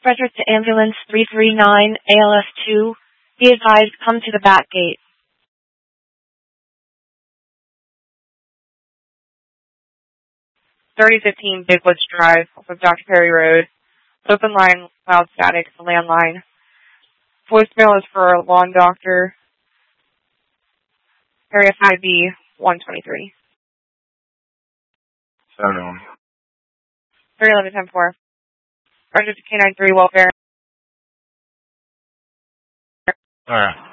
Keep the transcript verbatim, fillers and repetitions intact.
Frederick to ambulance three three nine, A L S two. Be advised, come to the back gate. thirty fifteen Big Woods Drive off of Doctor Perry Road. Open line, loud static, it's a landline. Voicemail is for a lawn doctor. Area five B, one twenty-three. Seven. three eleven ten four. Roger to K nine three, welfare. Alright.